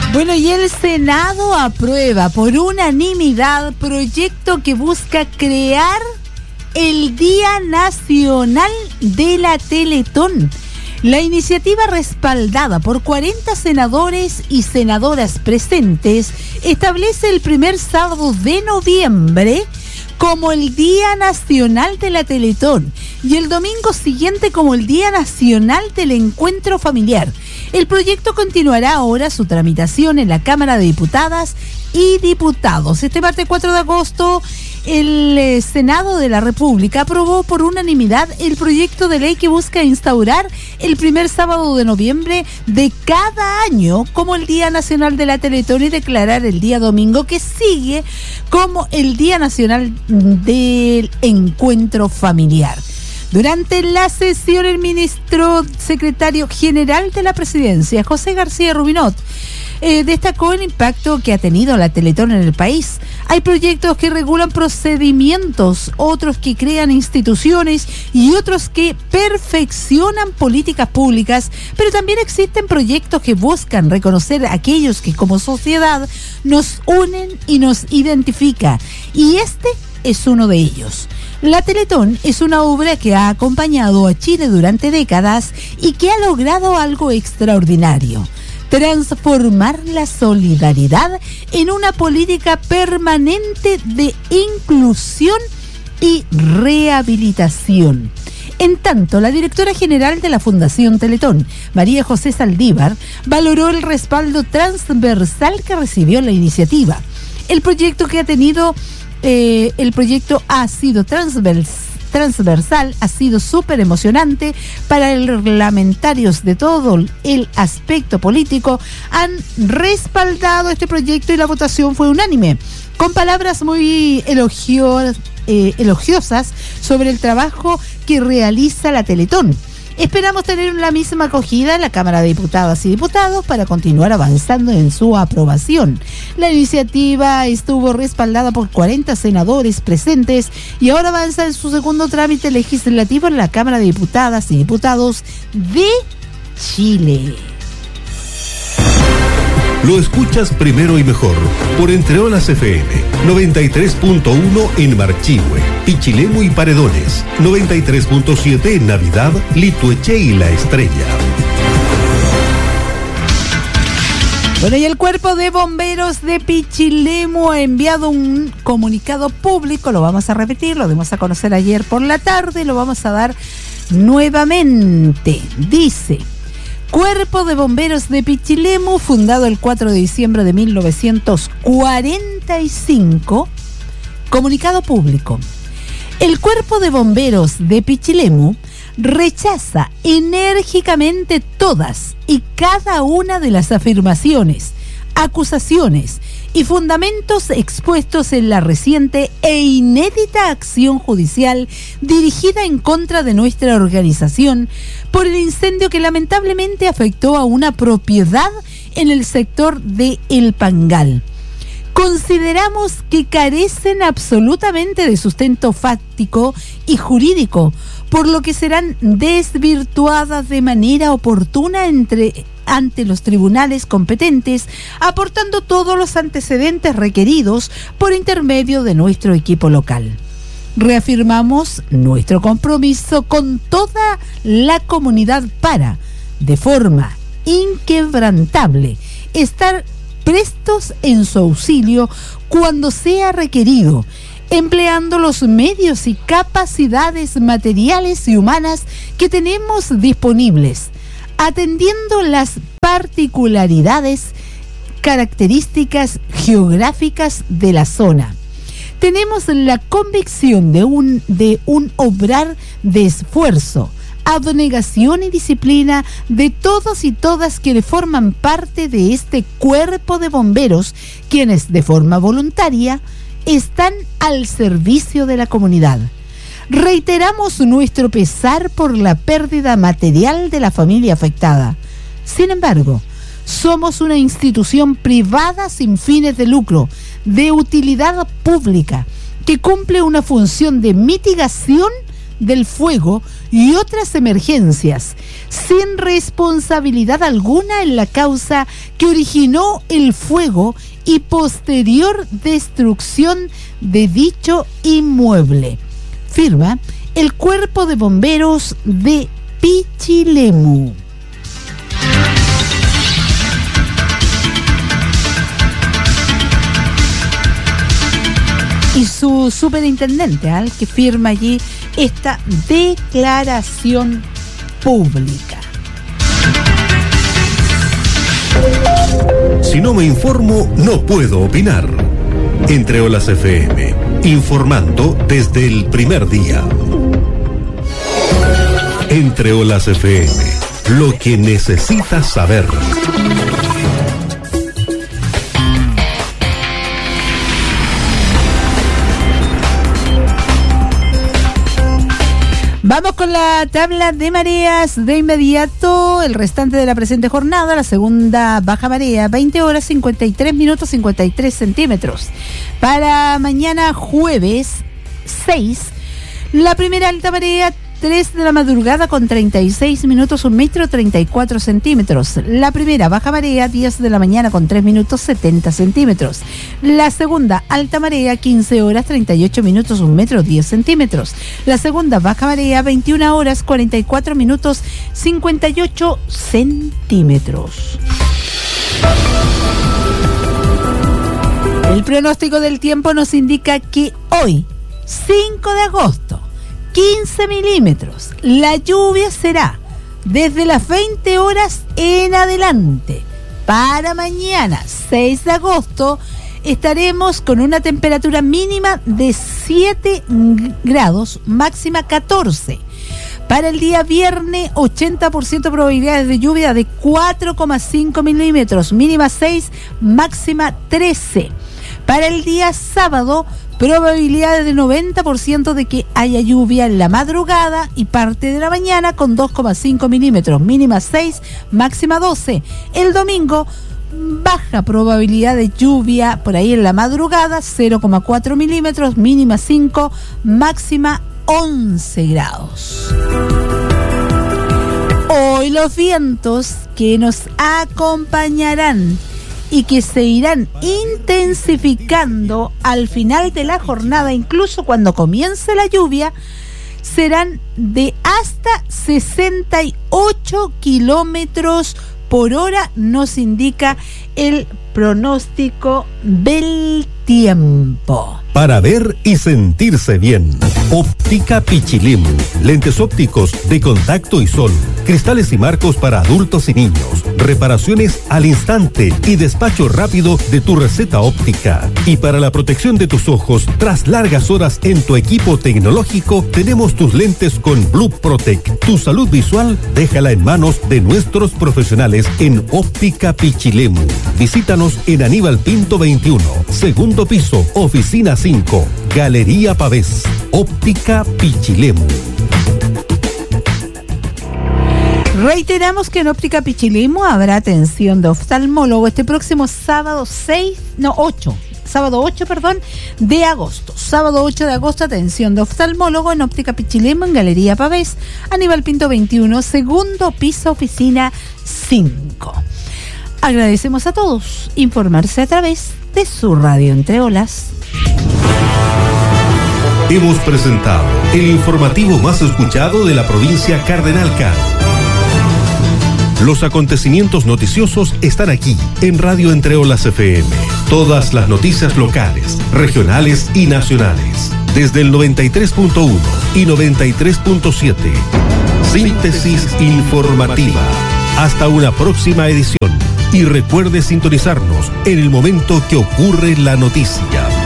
Bueno, y el Senado aprueba por unanimidad proyecto que busca crear el Día Nacional de la Teletón. La iniciativa, respaldada por 40 senadores y senadoras presentes, establece el primer sábado de noviembre como el Día Nacional de la Teletón y el domingo siguiente como el Día Nacional del Encuentro Familiar. El proyecto continuará ahora su tramitación en la Cámara de Diputadas y Diputados. Este martes 4 de agosto, el Senado de la República aprobó por unanimidad el proyecto de ley que busca instaurar el primer sábado de noviembre de cada año como el Día Nacional de la Teletón y declarar el día domingo que sigue como el Día Nacional del Encuentro Familiar. Durante la sesión, el ministro secretario general de la Presidencia, José García Rubinot, destacó el impacto que ha tenido la Teletón en el país. Hay proyectos que regulan procedimientos, otros que crean instituciones y otros que perfeccionan políticas públicas, pero también existen proyectos que buscan reconocer a aquellos que como sociedad nos unen y nos identifica, y este es uno de ellos. La Teletón es una obra que ha acompañado a Chile durante décadas y que ha logrado algo extraordinario: transformar la solidaridad en una política permanente de inclusión y rehabilitación. En tanto, la directora general de la Fundación Teletón, María José Saldívar, valoró el respaldo transversal que recibió la iniciativa. El proyecto ha sido transversal, ha sido súper emocionante para los parlamentarios de todo el aspecto político. Han respaldado este proyecto y la votación fue unánime, con palabras muy elogiosas sobre el trabajo que realiza la Teletón. Esperamos tener la misma acogida en la Cámara de Diputadas y Diputados para continuar avanzando en su aprobación. La iniciativa estuvo respaldada por 40 senadores presentes y ahora avanza en su segundo trámite legislativo en la Cámara de Diputadas y Diputados de Chile. Lo escuchas primero y mejor por Entre Olas FM 93.1 en Marchihue, Pichilemu y Paredones, 93.7 en Navidad, Litueche y La Estrella. Bueno, y el Cuerpo de Bomberos de Pichilemu ha enviado un comunicado público, lo vamos a repetir, lo dimos a conocer ayer por la tarde, lo vamos a dar nuevamente. Dice: Cuerpo de Bomberos de Pichilemu, fundado el 4 de diciembre de 1945. Comunicado público. El Cuerpo de Bomberos de Pichilemu rechaza enérgicamente todas y cada una de las afirmaciones, acusaciones y fundamentos expuestos en la reciente e inédita acción judicial dirigida en contra de nuestra organización por el incendio que lamentablemente afectó a una propiedad en el sector de El Pangal. Consideramos que carecen absolutamente de sustento fáctico y jurídico, por lo que serán desvirtuadas de manera oportuna ante los tribunales competentes, aportando todos los antecedentes requeridos por intermedio de nuestro equipo local. Reafirmamos nuestro compromiso con toda la comunidad para, de forma inquebrantable, estar prestos en su auxilio cuando sea requerido, empleando los medios y capacidades materiales y humanas que tenemos disponibles, atendiendo las particularidades, características geográficas de la zona. Tenemos la convicción de un obrar de esfuerzo, abnegación y disciplina de todos y todas quienes forman parte de este cuerpo de bomberos, quienes de forma voluntaria están al servicio de la comunidad. Reiteramos nuestro pesar por la pérdida material de la familia afectada. Sin embargo, somos una institución privada sin fines de lucro, de utilidad pública, que cumple una función de mitigación del fuego y otras emergencias, sin responsabilidad alguna en la causa que originó el fuego y posterior destrucción de dicho inmueble. Firma el Cuerpo de Bomberos de Pichilemu. Y su superintendente, al que firma allí esta declaración pública. Si no me informo, no puedo opinar. Entre Olas FM, informando desde el primer día. Entre Olas FM, lo que necesitas saber. Vamos con la tabla de mareas de inmediato. El restante de la presente jornada, la segunda baja marea, 20 horas 53 minutos 53 centímetros. Para mañana jueves 6, la primera alta marea, 3 de la madrugada con 36 minutos 1 metro 34 centímetros. La primera baja marea, 10 de la mañana con 3 minutos 70 centímetros. La segunda alta marea, 15 horas 38 minutos 1 metro 10 centímetros. La segunda baja marea, 21 horas 44 minutos 58 centímetros. El pronóstico del tiempo nos indica que hoy, 5 de agosto, 15 milímetros. La lluvia será desde las 20 horas en adelante. Para mañana, 6 de agosto, estaremos con una temperatura mínima de 7 grados, máxima 14. Para el día viernes, 80% probabilidades de lluvia de 4,5 milímetros, mínima 6, máxima 13. Para el día sábado, probabilidades de 90% de que haya lluvia en la madrugada y parte de la mañana con 2,5 milímetros, mínima 6, máxima 12. El domingo, baja probabilidad de lluvia por ahí en la madrugada, 0,4 milímetros, mínima 5, máxima 11 grados. Hoy los vientos que nos acompañarán y que se irán intensificando al final de la jornada, incluso cuando comience la lluvia, serán de hasta 68 kilómetros por hora, nos indica el pronóstico del tiempo. Para ver y sentirse bien. Óptica Pichilemu. Lentes ópticos de contacto y sol. Cristales y marcos para adultos y niños. Reparaciones al instante y despacho rápido de tu receta óptica. Y para la protección de tus ojos, tras largas horas en tu equipo tecnológico, tenemos tus lentes con Blue Protect. Tu salud visual, déjala en manos de nuestros profesionales en Óptica Pichilemu. Visítanos en Aníbal Pinto 21, segundo piso, oficina 5, Galería Pavés. Óptica Pichilemu. Reiteramos que en Óptica Pichilemu habrá atención de oftalmólogo este próximo sábado 8 de agosto. Sábado 8 de agosto, atención de oftalmólogo en Óptica Pichilemu en Galería Pavés, Aníbal Pinto 21, segundo piso, oficina 5. Agradecemos a todos informarse a través de su radio Entre Olas. Hemos presentado el informativo más escuchado de la provincia Cardenal-Cal. Los acontecimientos noticiosos están aquí, en Radio Entre Olas FM. Todas las noticias locales, regionales y nacionales. Desde el 93.1 y 93.7. Síntesis informativa. Hasta una próxima edición. Y recuerde sintonizarnos en el momento que ocurre la noticia.